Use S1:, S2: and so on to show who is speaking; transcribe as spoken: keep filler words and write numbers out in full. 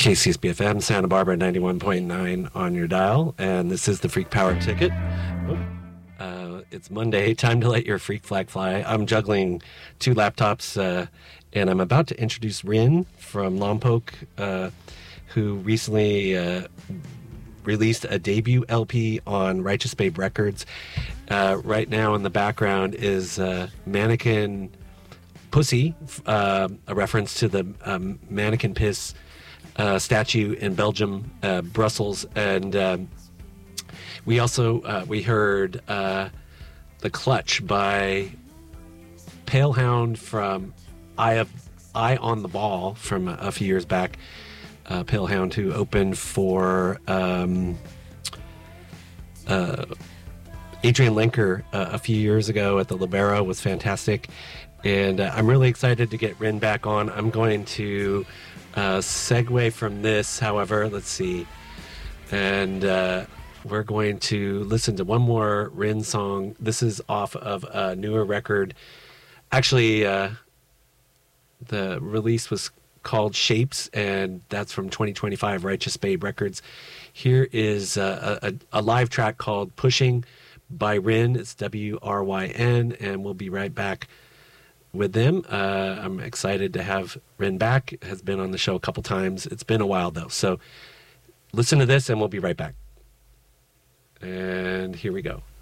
S1: K C S B F M, Santa Barbara ninety-one point nine on your dial, and this is the Freak Power Ticket. Uh, it's Monday, time to let your freak flag fly. I'm juggling two laptops, uh, and I'm about to introduce Rin from Lompoc, uh, who recently uh, released a debut L P on Righteous Babe Records. Uh, right now in the background is uh, Mannequin Pussy, uh, a reference to the um, Mannequin Piss Uh, statue in Belgium, uh, Brussels, and um, we also uh, we heard uh, "The Clutch" by Palehound from Eye of Eye on the Ball from a, a few years back. Uh, Palehound, who opened for um, uh, Adrian Lenker uh, a few years ago at the Libero, was fantastic, and uh, I'm really excited to get Rin back on. I'm going to Uh, segue from this, however, let's see, and uh, we're going to listen to one more Rin song. This is off of a newer record. Actually, uh, the release was called Shapes, and that's from twenty twenty-five Righteous Babe Records. Here is uh, a, a live track called Pushing by Rin. It's W R Y N, and we'll be right back with them. Uh, I'm excited to have Rin back. Has been on the show a couple times. It's been a while though. So listen to this and we'll be right back. And here we go.